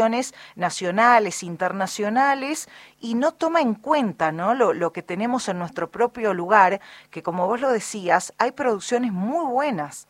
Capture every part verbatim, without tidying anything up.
nacionales, internacionales, y no toma en cuenta, ¿no?, lo, lo que tenemos en nuestro propio lugar, que como vos lo decías, hay producciones muy buenas.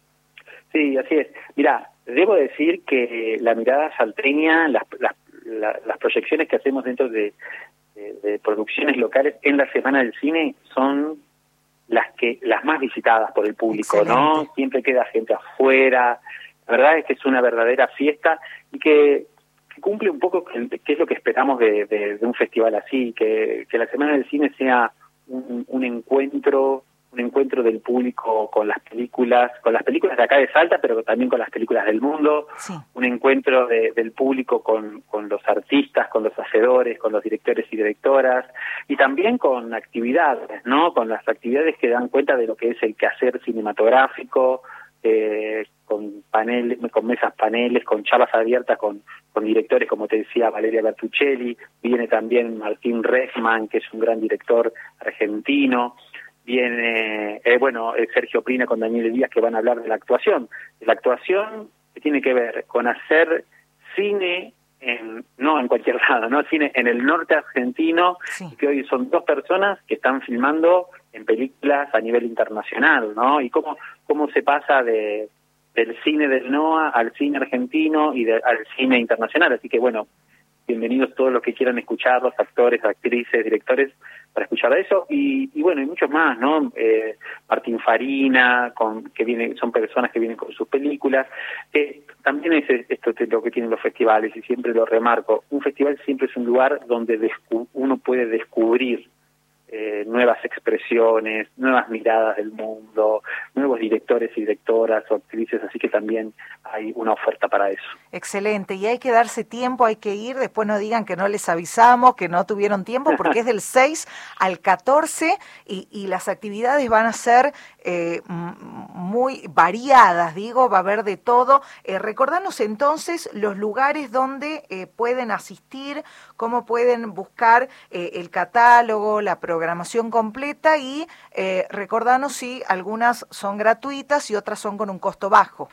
Sí, así es. Mirá, debo decir que la mirada salteña, las, las, la, las proyecciones que hacemos dentro de, de, de producciones locales en la Semana del Cine son las que las más visitadas por el público. Excelente. ¿No? Siempre queda gente afuera. La verdad es que es una verdadera fiesta y que, que cumple un poco que, que es lo que esperamos de, de, de un festival así, que, que la Semana del Cine sea un, un encuentro un encuentro del público con las películas, con las películas de acá de Salta, pero también con las películas del mundo, sí. Un encuentro de, del público con, con los artistas, con los hacedores, con los directores y directoras, y también con actividades, ¿no? Con las actividades que dan cuenta de lo que es el quehacer cinematográfico, eh, con paneles, con mesas paneles, con charlas abiertas con, con directores, como te decía, Valeria Bertuccelli, viene también Martín Rechman, que es un gran director argentino, viene, eh, bueno, eh, Sergio Prina con Daniel Díaz, que van a hablar de la actuación. De la actuación que tiene que ver con hacer cine, en, no en cualquier lado, ¿no? Cine en el norte argentino, sí. Que hoy son dos personas que están filmando en películas a nivel internacional, ¿no? Y cómo, cómo se pasa de del cine del NOA al cine argentino y de, al cine internacional. Así que, bueno, bienvenidos todos los que quieran escuchar, los actores, actrices, directores, para escuchar eso, y, y bueno, y muchos más, ¿no? Eh, Martín Farina, con, que viene, son personas que vienen con sus películas. Eh, también es esto es lo que tienen los festivales, y siempre lo remarco, un festival siempre es un lugar donde descu- uno puede descubrir eh, nuevas expresiones, nuevas miradas del mundo, nuevos directores y directoras o actrices, así que también hay una oferta para eso. Excelente, y hay que darse tiempo, hay que ir, después no digan que no les avisamos, que no tuvieron tiempo, porque es del seis al catorce y, y las actividades van a ser eh, muy variadas, digo, va a haber de todo. Eh, recordanos entonces los lugares donde eh, pueden asistir, cómo pueden buscar eh, el catálogo, la programación completa, y eh, recordanos si algunas son gratuitas y otras son con un costo bajo.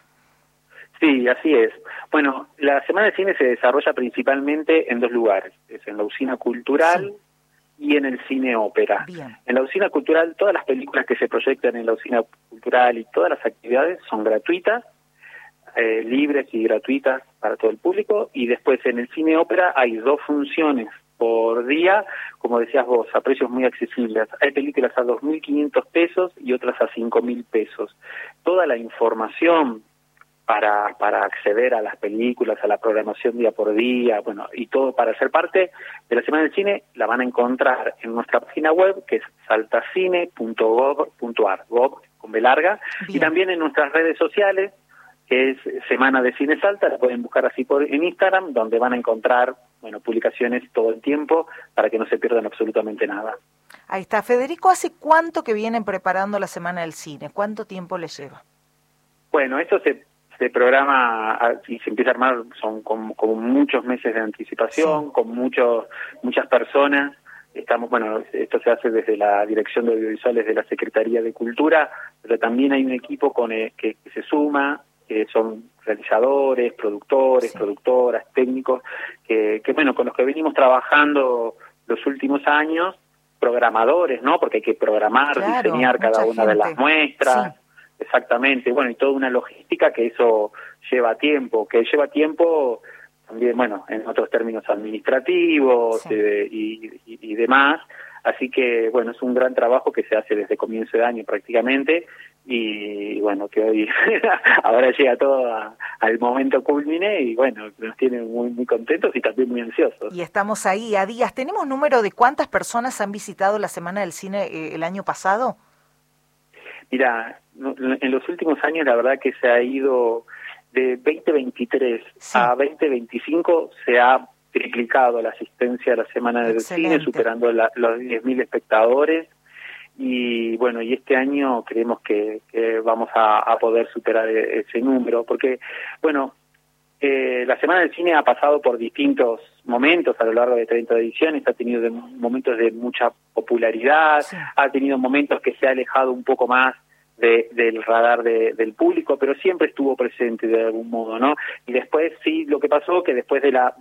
Sí, así es. Bueno, la Semana de Cine se desarrolla principalmente en dos lugares, es en la Usina Cultural, sí, y en el Cine Ópera. Bien. En la Usina Cultural, todas las películas que se proyectan en la Usina Cultural y todas las actividades son gratuitas, eh, libres y gratuitas para todo el público, y después en el Cine Ópera hay dos funciones por día, como decías vos, a precios muy accesibles. Hay películas a dos mil quinientos pesos y otras a cinco mil pesos. Toda la información para para acceder a las películas, a la programación día por día, bueno, y todo para ser parte de la Semana del Cine, la van a encontrar en nuestra página web, que es saltacine punto gov punto ar, gov con B larga, bien, y también en nuestras redes sociales, que es Semana de Cine Salta, la pueden buscar así por en Instagram, donde van a encontrar, bueno, publicaciones todo el tiempo para que no se pierdan absolutamente nada. Ahí está. Federico, ¿hace cuánto que vienen preparando la Semana del Cine? ¿Cuánto tiempo les lleva? Bueno, eso se se programa y se empieza a armar, son con, con muchos meses de anticipación, sí, con muchos muchas personas. Estamos, bueno, esto se hace desde la Dirección de Audiovisuales de la Secretaría de Cultura, pero también hay un equipo con el, que, que se suma, que son realizadores, productores, sí, productoras, técnicos, que, que bueno, con los que venimos trabajando los últimos años, programadores, ¿no? Porque hay que programar, claro, diseñar cada una gente de las muestras. Sí. Exactamente, bueno, y toda una logística que eso lleva tiempo, que lleva tiempo también, bueno, en otros términos administrativos, sí, eh, y, y, y demás, así que, bueno, es un gran trabajo que se hace desde comienzo de año prácticamente, y bueno, que hoy ahora llega todo a, al momento culmine, y bueno, nos tiene muy, muy contentos y también muy ansiosos. Y estamos ahí a días. ¿Tenemos número de cuántas personas han visitado la Semana del Cine eh, el año pasado? Mira, en los últimos años la verdad que se ha ido de veinte veintitrés, sí, a veinte veinticinco, se ha triplicado la asistencia a la Semana del Cine, superando la, los diez mil espectadores, y bueno, y este año creemos que, que vamos a, a poder superar ese número, porque bueno, eh, la Semana del Cine ha pasado por distintos momentos a lo largo de treinta ediciones, ha tenido de, momentos de mucha popularidad, sí, ha tenido momentos que se ha alejado un poco más de, del radar de, del público, pero siempre estuvo presente de algún modo, ¿no? Y después sí, lo que pasó, que después de la